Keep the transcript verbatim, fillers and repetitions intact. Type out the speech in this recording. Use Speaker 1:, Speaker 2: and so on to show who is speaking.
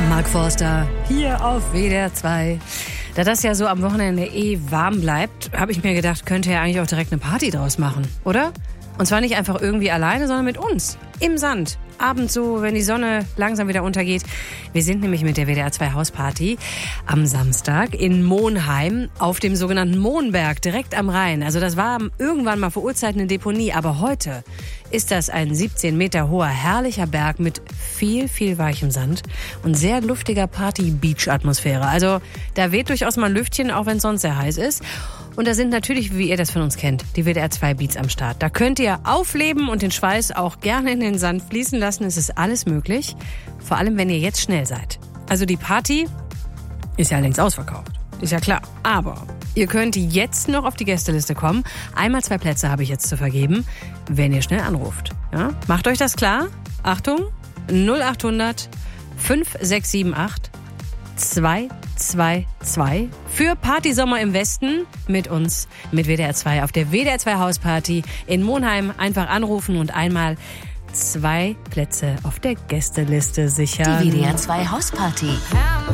Speaker 1: Mark Forster hier auf W D R zwei. Da das ja so am Wochenende eh warm bleibt, habe ich mir gedacht, könnte ja eigentlich auch direkt eine Party draus machen, oder? Und zwar nicht einfach irgendwie alleine, sondern mit uns. Im Sand. Abends so, wenn die Sonne langsam wieder untergeht. Wir sind nämlich mit der W D R zwei Hausparty am Samstag in Monheim auf dem sogenannten Mohnberg, direkt am Rhein. Also das war irgendwann mal vor Urzeiten eine Deponie, aber heute ist das ein siebzehn Meter hoher, herrlicher Berg mit viel, viel weichem Sand und sehr luftiger Party-Beach-Atmosphäre. Also da weht durchaus mal ein Lüftchen, auch wenn es sonst sehr heiß ist. Und da sind natürlich, wie ihr das von uns kennt, die W D R zwei Beats am Start. Da könnt ihr aufleben und den Schweiß auch gerne in den Sand fließen lassen. Es ist alles möglich. Vor allem, wenn ihr jetzt schnell seid. Also die Party ist ja längst ausverkauft. Ist ja klar. Aber ihr könnt jetzt noch auf die Gästeliste kommen. Einmal zwei Plätze habe ich jetzt zu vergeben, wenn ihr schnell anruft. Ja? Macht euch das klar? Achtung, null acht hundert fünf sechs sieben acht zwei zwei zwei für Partysommer im Westen mit uns, mit W D R zwei auf der W D R zwei Hausparty in Monheim. Einfach anrufen und einmal zwei Plätze auf der Gästeliste sichern.
Speaker 2: Die W D R zwei Hausparty.